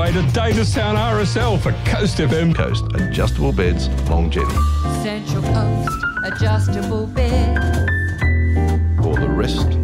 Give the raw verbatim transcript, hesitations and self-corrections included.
way to Davistown R S L for Coast F M. Coast Adjustable Beds Longevity. Central Coast Adjustable Bed. For the rest